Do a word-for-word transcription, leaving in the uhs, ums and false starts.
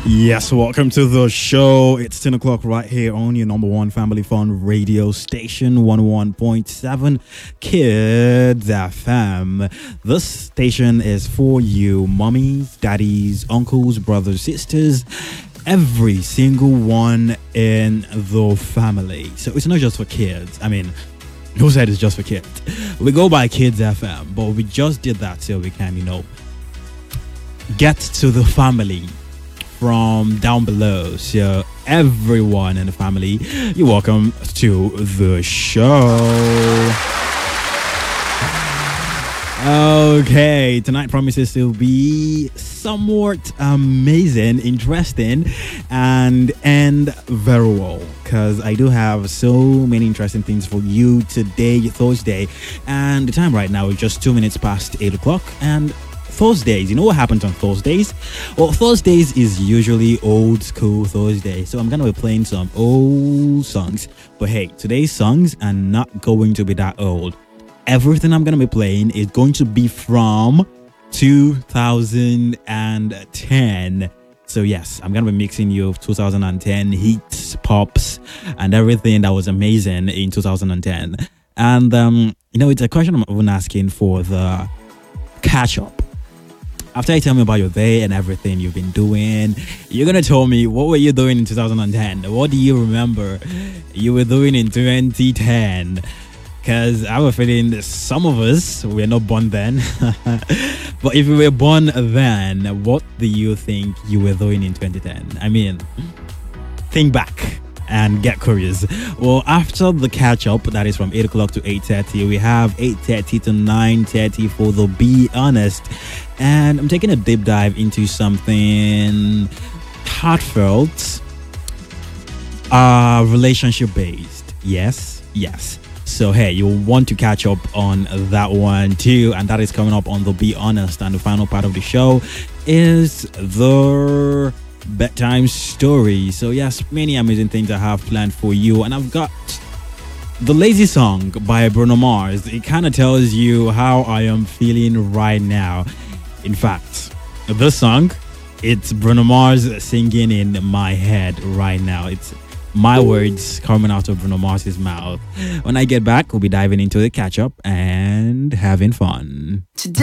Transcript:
Yes, welcome to the show. It's ten o'clock right here on your number one family fun radio station, one oh one point seven Kids F M. This station is for you, mommies, daddies, uncles, brothers, sisters, every single one in the family. So it's not just for kids. I mean, who said it's just for kids? We go by Kids F M, but we just did that so we can, you know, get to the family from down below. So everyone in the family, you're welcome to the show. Okay, tonight promises to be somewhat amazing, interesting, and and very well, because I do have so many interesting things for you today, Thursday, and the time right now is just two minutes past eight o'clock. And Thursdays, you know what happens on Thursdays? Well, Thursdays is usually old school Thursday, so I'm gonna be playing some old songs. But hey, today's songs are not going to be that old. Everything I'm gonna be playing is going to be from two thousand ten. So yes, I'm gonna be mixing you two thousand ten hits, pops, and everything that was amazing in two thousand ten. And um, you know, it's a question I'm even asking for the catch up. After you tell me about your day and everything you've been doing, you're going to tell me, what were you doing in two thousand ten? What do you remember you were doing in twenty ten? Because I have a feeling some of us were not born then. But if you were born then, what do you think you were doing in twenty ten? I mean, think back and get curious. Well, after the catch up, that is from eight o'clock to eight thirty, we have eight thirty to nine thirty for the Be Honest. And I'm taking a deep dive into something heartfelt, uh, relationship based. Yes, yes. So hey, you'll want to catch up on that one too, and that is coming up on the Be Honest. And the final part of the show is the bedtime story. So yes, many amazing things I have planned for you, and I've got the Lazy Song by Bruno Mars. It kind of tells you how I am feeling right now. In fact, this song, it's Bruno Mars singing in my head right now. It's my words coming out of Bruno Mars's mouth. When I get back, we'll be diving into the catch up and having fun. Today